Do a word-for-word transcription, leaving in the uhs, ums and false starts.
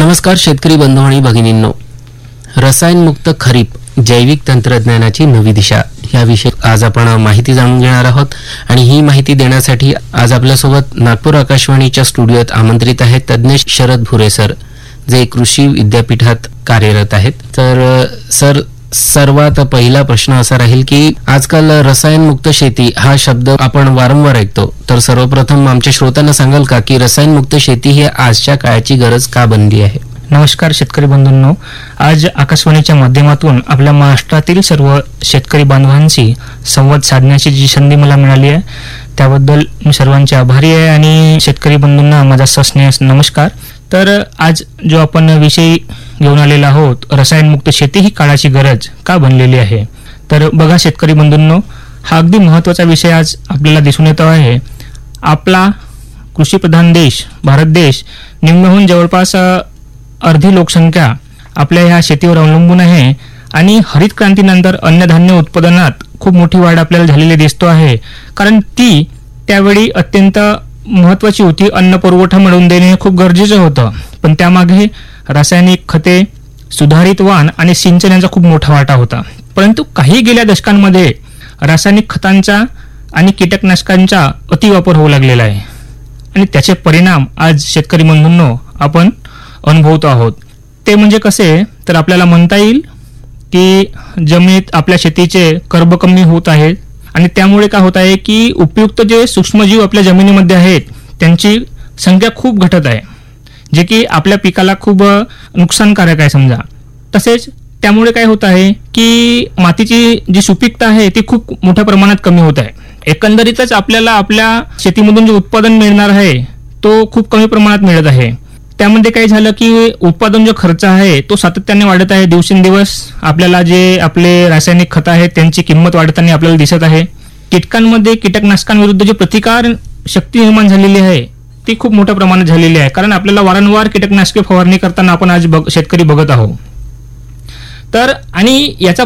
नमस्कार शेतकरी बंधू आणि भगिनींनो, रसायनमुक्त खरीप जैविक तंत्रज्ञानाची नवी दिशा याविषयी आज आपण माहिती जाणून घेणार आहोत. आणि ही माहिती देण्यासाठी आज आपल्यासोबत नागपूर आकाशवाणीच्या स्टुडिओत आमंत्रित आहेत तज्ज्ञ शरद भुरे सर, जे कृषी विद्यापीठात कार्यरत आहेत. तर सर, सर्वात पहिला प्रश्न असा राहील की आजकाल रसायनमुक्त शेती हा शब्द आपण वारंवार ऐकतो. तर सर्वप्रथम आमच्या श्रोत्यांना सांगाल का की रसायनमुक्त शेती ही आजच्या काळाची गरज का बनली आहे? नमस्कार शेतकरी बंधूंनो, आज आकाशवाणीच्या माध्यमातून आपल्या महाराष्ट्रातील सर्व शेतकरी बांधवांशी संवाद साधण्याची जी संधी मला मिळाली आहे त्याबद्दल मी सर्वांचे आभारी आहे. आणि शेतकरी बंधूंना माझा सस्नेह नमस्कार. तर आज जो आपण विषय घेऊन आलेला आहोत, रसायनमुक्त शेती ही काळाची गरज का बनलेली आहे. तर बघा शेतकरी बंधूंनो, हा अगदी महत्त्वाचा विषय आज आपल्याला दिसून येतो आहे. आपला कृषीप्रधान देश भारत देश निम्म्याहून जवळपास अर्धी लोकसंख्या आपल्या ह्या शेतीवर अवलंबून आहे. आणि हरित क्रांतीनंतर अन्नधान्य उत्पादनात खूप मोठी वाढ आपल्याला झालेली दिसतो आहे, कारण ती त्यावेळी अत्यंत महत्वाची होती. अन्न पुरवठा मिळवून देणे खूप गरजेचं होतं, पण त्यामागे रासायनिक खते, सुधारित वाण आणि सिंचन यांचा खूप मोठा वाटा होता. परंतु काही गेल्या दशकांमध्ये रासायनिक खतांचा आणि कीटकनाशकांचा अतिवापर होऊ लागलेला आहे आणि त्याचे परिणाम आज शेतकरी बंधूंनो आपण अनुभवतो आहोत. ते म्हणजे कसे, तर आपल्याला म्हणता येईल की जमिनीत आपल्या शेतीचे कर्ब कमी होत आहेत आणि त्यामुळे काय होत आहे की उपयुक्त जे सूक्ष्मजीव आपल्या जमिनीमध्ये आहेत त्यांची संख्या खूप घटत आहे, जे की आपल्या पिकाला खूप नुकसानकारक आहे समजा. तसेच त्यामुळे काय होत आहे की मातीची जी सुपीकता आहे ती खूप मोठ्या प्रमाणात कमी होत आहे. एकंदरीतच आपल्याला आपल्या शेतीमधून जे उत्पादन मिळणार आहे तो खूप कमी प्रमाणात मिळत आहे. त्यामध्ये काय झालं की उत्पादन जो खर्च आहे तो सातत्याने वाढत आहे. दिवसेंदिवस आपल्याला जे आपले रासायनिक खतं आहेत त्यांची किंमत वाढताना आपल्याला दिसत आहे. कीटकांमध्ये कीटकनाशकांविरुद्ध जी प्रतिकार शक्ती निर्माण झालेली आहे ती खूप मोठ्या प्रमाणात झालेली आहे, कारण आपल्याला वारंवार कीटकनाशके फवारणी करताना आपण आज बघ शेतकरी बघत आहोत. तर आणि याचा